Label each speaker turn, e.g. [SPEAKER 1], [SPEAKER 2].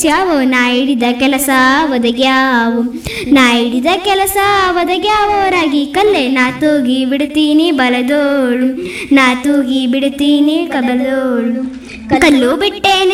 [SPEAKER 1] ಚಾವೋ ನಾ ಹಿಡಿದ ಕೆಲಸ ಒದಗ್ಯಾವು ನಾ ಹಿಡಿದ ಕೆಲಸ ಒದಗ್ಯಾವೋ ರಾಗಿ ಕಲ್ಲೆ ನಾ ತೂಗಿ ಬಿಡ್ತೀನಿ ಬಲದೋಳು ನಾ ತೂಗಿ ಬಿಡ್ತೀನಿ ಕಬಲೋಳು ಕಲ್ಲು ಬಿಟ್ಟೇನೆ